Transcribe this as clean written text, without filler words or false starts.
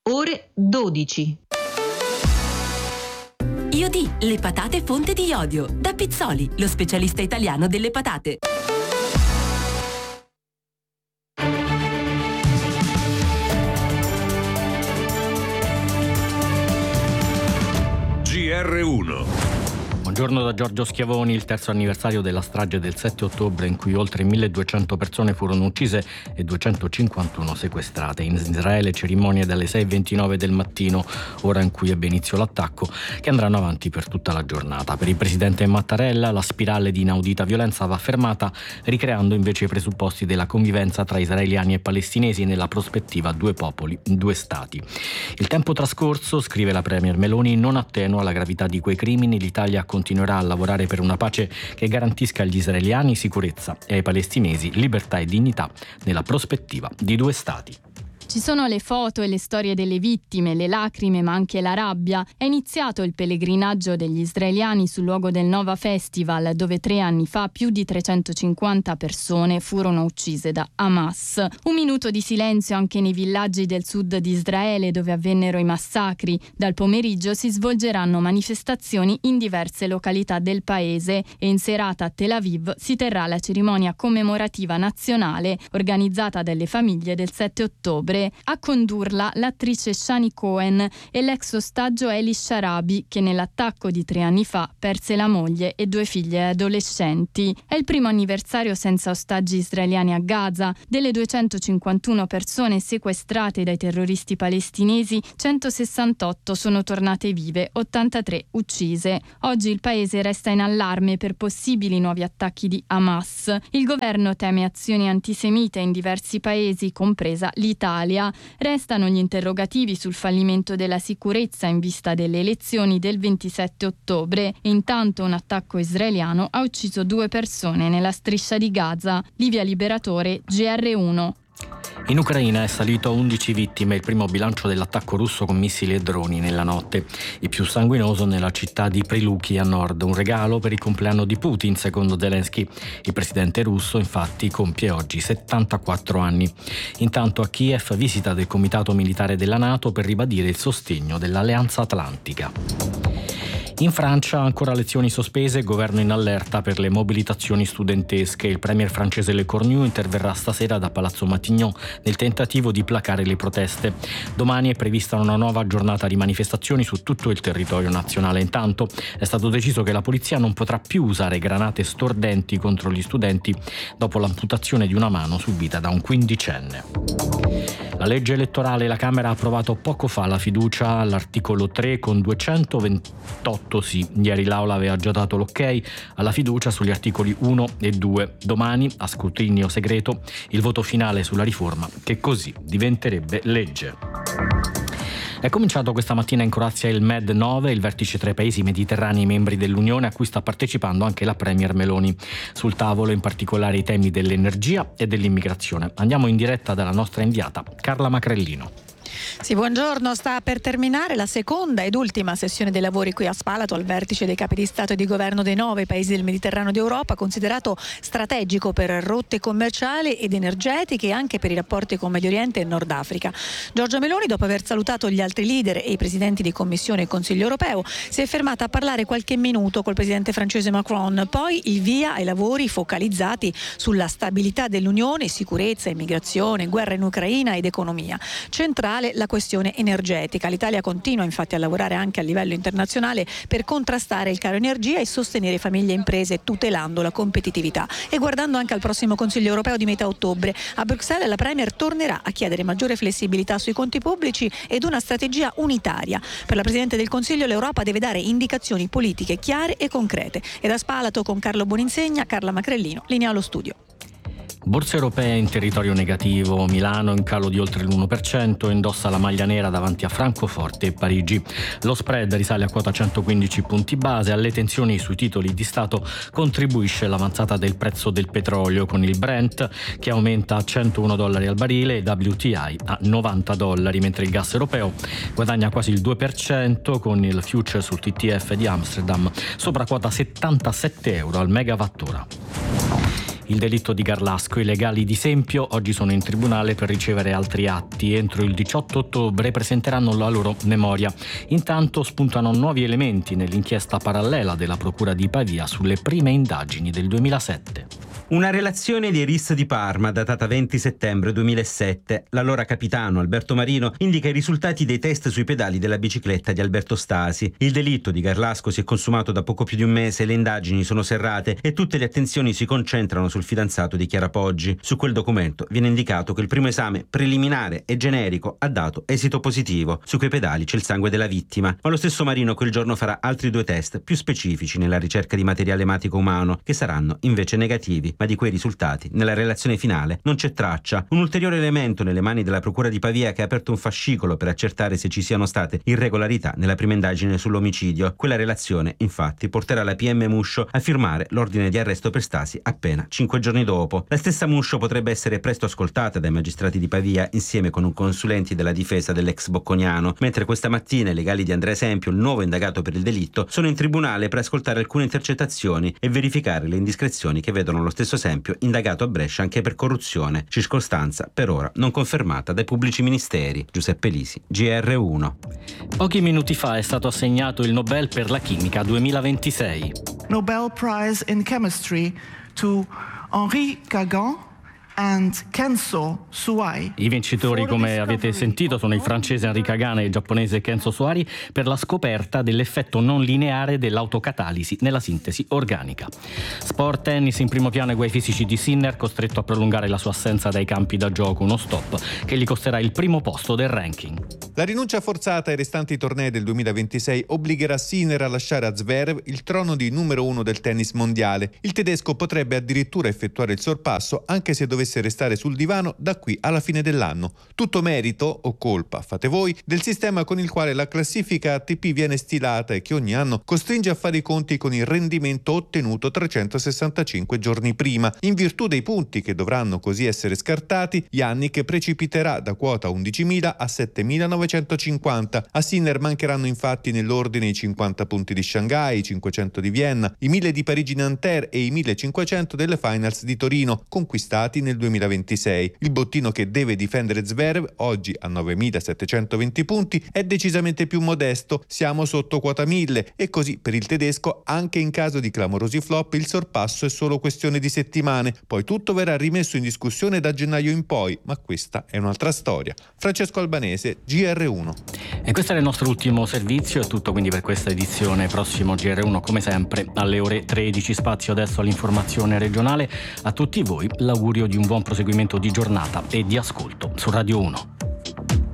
ore 12. IOD, le patate fonte di iodio. Da Pizzoli, lo specialista italiano delle patate. GR1. Buongiorno da Giorgio Schiavoni. Il terzo anniversario della strage del 7 ottobre in cui oltre 1200 persone furono uccise e 251 sequestrate. In Israele cerimonie dalle 6:29 del mattino, ora in cui ebbe inizio l'attacco, che andranno avanti per tutta la giornata. Per il presidente Mattarella la spirale di inaudita violenza va fermata, ricreando invece i presupposti della convivenza tra israeliani e palestinesi nella prospettiva due popoli, due stati. Il tempo trascorso, scrive la premier Meloni, non attenua la gravità di quei crimini. L'Italia continuerà a lavorare per una pace che garantisca agli israeliani sicurezza e ai palestinesi libertà e dignità nella prospettiva di due stati. Ci sono le foto e le storie delle vittime, le lacrime ma anche la rabbia. È iniziato il pellegrinaggio degli israeliani sul luogo del Nova Festival, dove 3 anni fa più di 350 persone furono uccise da Hamas. Un minuto di silenzio anche nei villaggi del sud di Israele dove avvennero i massacri. Dal pomeriggio si svolgeranno manifestazioni in diverse località del paese e in serata a Tel Aviv si terrà la cerimonia commemorativa nazionale organizzata dalle famiglie del 7 ottobre. A condurla l'attrice Shani Cohen e l'ex ostaggio Eli Sharabi, che nell'attacco di 3 anni fa perse la moglie e 2 figlie adolescenti. È il primo anniversario senza ostaggi israeliani a Gaza. Delle 251 persone sequestrate dai terroristi palestinesi, 168 sono tornate vive, 83 uccise. Oggi il paese resta in allarme per possibili nuovi attacchi di Hamas. Il governo teme azioni antisemite in diversi paesi, compresa l'Italia. Restano gli interrogativi sul fallimento della sicurezza in vista delle elezioni del 27 ottobre. E intanto un attacco israeliano ha ucciso 2 persone nella striscia di Gaza. Livia Liberatore, GR1. In Ucraina è salito a 11 vittime, il primo bilancio dell'attacco russo con missili e droni nella notte. Il più sanguinoso nella città di Pryluky a nord, un regalo per il compleanno di Putin, secondo Zelensky. Il presidente russo infatti compie oggi 74 anni. Intanto a Kiev visita del comitato militare della NATO per ribadire il sostegno dell'Alleanza Atlantica. In Francia ancora lezioni sospese, governo in allerta per le mobilitazioni studentesche. Il premier francese Le Cornu interverrà stasera da Palazzo Matignon nel tentativo di placare le proteste. Domani è prevista una nuova giornata di manifestazioni su tutto il territorio nazionale. Intanto è stato deciso che la polizia non potrà più usare granate stordenti contro gli studenti dopo l'amputazione di una mano subita da un quindicenne. La legge elettorale, la Camera ha approvato poco fa la fiducia all'articolo 3 con 228 sì. Ieri l'Aula aveva già dato l'ok alla fiducia sugli articoli 1 e 2. Domani, a scrutinio segreto, il voto finale sulla riforma che così diventerebbe legge. È cominciato questa mattina in Croazia il Med9, il vertice tra i paesi mediterranei membri dell'Unione a cui sta partecipando anche la premier Meloni. Sul tavolo in particolare i temi dell'energia e dell'immigrazione. Andiamo in diretta dalla nostra inviata Carla Macrellino. Sì, buongiorno. Sta per terminare la seconda ed ultima sessione dei lavori qui a Spalato al vertice dei capi di Stato e di Governo dei 9 paesi del Mediterraneo d'Europa, considerato strategico per rotte commerciali ed energetiche e anche per i rapporti con Medio Oriente e Nord Africa. Giorgia Meloni, dopo aver salutato gli altri leader e i presidenti di Commissione e Consiglio europeo, si è fermata a parlare qualche minuto col presidente francese Macron, poi il via ai lavori focalizzati sulla stabilità dell'Unione, sicurezza, immigrazione, guerra in Ucraina ed economia. Centrale la questione energetica. L'Italia continua infatti a lavorare anche a livello internazionale per contrastare il caro energia e sostenere famiglie e imprese tutelando la competitività. E guardando anche al prossimo Consiglio europeo di metà ottobre, a Bruxelles la Premier tornerà a chiedere maggiore flessibilità sui conti pubblici ed una strategia unitaria. Per la Presidente del Consiglio l'Europa deve dare indicazioni politiche chiare e concrete. E da Spalato con Carlo Boninsegna, Carla Macrellino, linea allo studio. Borse europee in territorio negativo, Milano in calo di oltre l'1%, indossa la maglia nera davanti a Francoforte e Parigi. Lo spread risale a quota 115 punti base, alle tensioni sui titoli di Stato contribuisce l'avanzata del prezzo del petrolio con il Brent che aumenta a $101 al barile e WTI a $90, mentre il gas europeo guadagna quasi il 2% con il future sul TTF di Amsterdam sopra quota €77 al megawattora. Il delitto di Garlasco, i legali di Sempio oggi sono in tribunale per ricevere altri atti. Entro il 18 ottobre presenteranno la loro memoria. Intanto spuntano nuovi elementi nell'inchiesta parallela della Procura di Pavia sulle prime indagini del 2007. Una relazione dei RIS di Parma datata 20 settembre 2007. L'allora capitano Alberto Marino indica i risultati dei test sui pedali della bicicletta di Alberto Stasi. Il delitto di Garlasco si è consumato da poco più di un mese, le indagini sono serrate e tutte le attenzioni si concentrano sul fidanzato di Chiara Poggi. Su quel documento viene indicato che il primo esame preliminare e generico ha dato esito positivo. Su quei pedali c'è il sangue della vittima, ma lo stesso Marino quel giorno farà altri 2 test più specifici nella ricerca di materiale ematico umano, che saranno invece negativi. Ma di quei risultati nella relazione finale non c'è traccia. Un ulteriore elemento nelle mani della Procura di Pavia, che ha aperto un fascicolo per accertare se ci siano state irregolarità nella prima indagine sull'omicidio. Quella relazione infatti porterà la PM Muscio a firmare l'ordine di arresto per Stasi appena 5 giorni dopo. La stessa Muscio potrebbe essere presto ascoltata dai magistrati di Pavia insieme con un consulente della difesa dell'ex bocconiano, mentre questa mattina i legali di Andrea Sempio, il nuovo indagato per il delitto, sono in tribunale per ascoltare alcune intercettazioni e verificare le indiscrezioni che vedono lo stesso Sempio indagato a Brescia anche per corruzione, circostanza per ora non confermata dai pubblici ministeri. Giuseppe Lisi, GR1. Pochi minuti fa è stato assegnato il Nobel per la chimica 2026. Nobel Prize in Chemistry to Henri Kagan and Kenzo Suai. I vincitori, come avete sentito, sono il francese Henri Kagan e il giapponese Kenzo Suai per la scoperta dell'effetto non lineare dell'autocatalisi nella sintesi organica. Sport, tennis, in primo piano i guai fisici di Sinner, costretto a prolungare la sua assenza dai campi da gioco, uno stop che gli costerà il primo posto del ranking. La rinuncia forzata ai restanti tornei del 2026 obbligherà Sinner a lasciare a Zverev il trono di numero 1 del tennis mondiale. Il tedesco potrebbe addirittura effettuare il sorpasso anche se dovesse restare sul divano da qui alla fine dell'anno. Tutto merito, o colpa, fate voi, del sistema con il quale la classifica ATP viene stilata e che ogni anno costringe a fare i conti con il rendimento ottenuto 365 giorni prima. In virtù dei punti che dovranno così essere scartati, Jannik precipiterà da quota 11.000 a 7.950. A Sinner mancheranno infatti nell'ordine i 50 punti di Shanghai, i 500 di Vienna, i 1.000 di Parigi-Nanterre e i 1.500 delle Finals di Torino, conquistati nel 2026. Il bottino che deve difendere Zverev, oggi a 9.720 punti, è decisamente più modesto, siamo sotto quota 1000 e così per il tedesco anche in caso di clamorosi flop il sorpasso è solo questione di settimane, poi tutto verrà rimesso in discussione da gennaio in poi, ma questa è un'altra storia. Francesco Albanese, GR1. E questo era il nostro ultimo servizio, è tutto quindi per questa edizione. Prossimo GR1 come sempre alle ore 13, spazio adesso all'informazione regionale. A tutti voi l'augurio di un buon proseguimento di giornata e di ascolto su Radio 1.